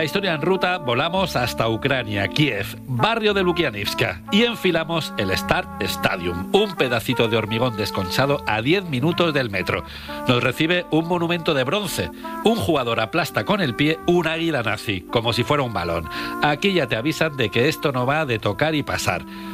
La historia en ruta, volamos hasta Ucrania, Kiev, barrio de Lukianivska, y enfilamos el Start Stadium, un pedacito de hormigón desconchado a 10 minutos del metro. Nos recibe un monumento de bronce. Un jugador aplasta con el pie un águila nazi, como si fuera un balón. Aquí ya te avisan de que esto no va de tocar y pasar.